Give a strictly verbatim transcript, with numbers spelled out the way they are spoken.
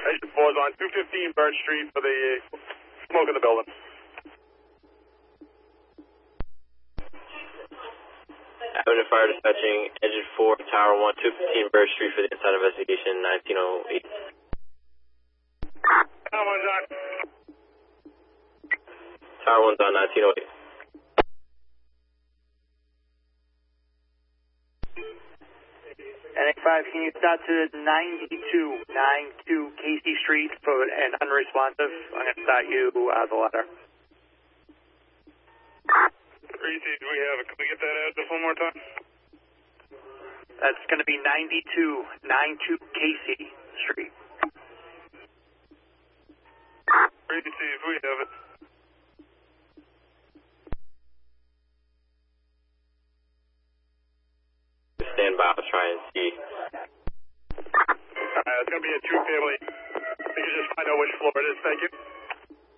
Engine four is on two fifteen Birch Street for the smoke in the building. Avenue Fire Dispatching, Engine four, Tower one, two fifteen Birch Street for the inside investigation, nineteen oh eight. Tower one's on. Tower one's on, nineteen oh eight. N X five, can you stop to ninety-two, ninety-two Casey Street for an unresponsive? I'm going to start you uh, the letter. Greasy, do we have it? Can we get that address one more time? That's going to be ninety-two, ninety-two Casey Street. Greasy, if we have it. Stand by, I'll try and see. Alright, it's going to be a two family. You can just find out which floor it is, thank you.